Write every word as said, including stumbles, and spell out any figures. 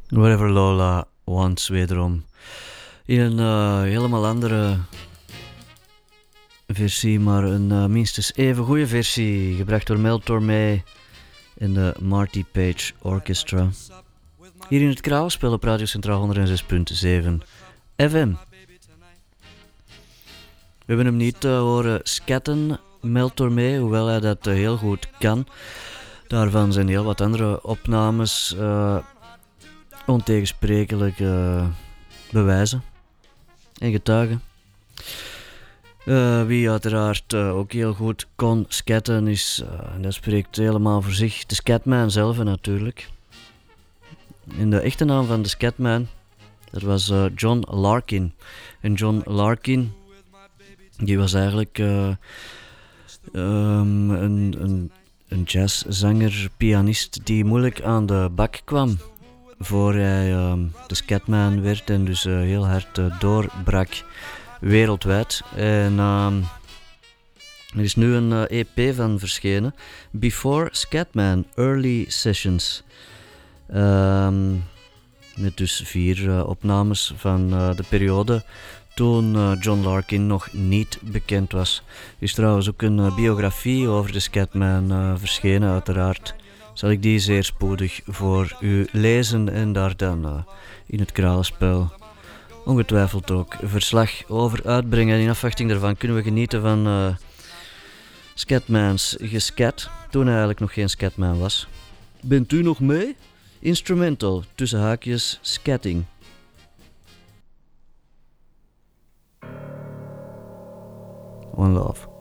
Whatever Lola Wants, wederom. In een uh, helemaal andere versie, maar een uh, minstens even goede versie. Gebracht door Mel Tormé en de Marty Page Orchestra. Hier in het Kraalspel op Radio Centraal honderd zes punt zeven F M. We hebben hem niet uh, horen scatten, Mel Tormé, hoewel hij dat uh, heel goed kan. Daarvan zijn heel wat andere opnames uh, ontegensprekelijk uh, bewijzen en getuigen. Uh, wie uiteraard uh, ook heel goed kon scatten is, uh, en dat spreekt helemaal voor zich, de Scatman zelf natuurlijk. En de echte naam van de Scatman, dat was uh, John Larkin. En John Larkin, die was eigenlijk uh, um, een, een, een jazzzanger, pianist die moeilijk aan de bak kwam voor hij um, de Scatman werd en dus uh, heel hard uh, doorbrak wereldwijd. En um, er is nu een uh, E P van verschenen, Before Scatman, Early Sessions. Um, met dus vier uh, opnames van uh, de periode toen uh, John Larkin nog niet bekend was. Er is trouwens ook een uh, biografie over de Scatman uh, verschenen, uiteraard. Zal ik die zeer spoedig voor u lezen en daar dan uh, in het Kralenspel ongetwijfeld ook verslag over uitbrengen. En in afwachting daarvan kunnen we genieten van uh, Scatman's gescat, toen hij eigenlijk nog geen Scatman was. Bent u nog mee? Instrumental, tussen haakjes, scatting. One Love.